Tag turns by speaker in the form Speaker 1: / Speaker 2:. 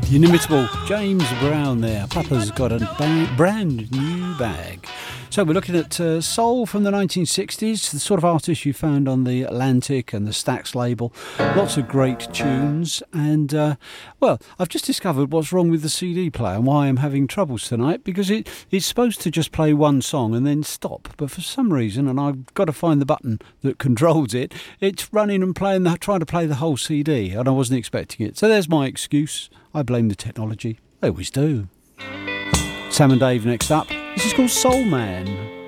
Speaker 1: Inimitable James Brown there. Papa's got a brand new bag. So we're looking at soul from the 1960s, the sort of artists you found on the Atlantic and the Stax label. Lots of great tunes. And, well, I've just discovered what's wrong with the CD player and why I'm having troubles tonight, because it's supposed to just play one song and then stop. But for some reason, and I've got to find the button that controls it, it's running and trying to play the whole CD, and I wasn't expecting it. So there's my excuse. I blame the technology. I always do. Sam and Dave next up. This is called Soul Man.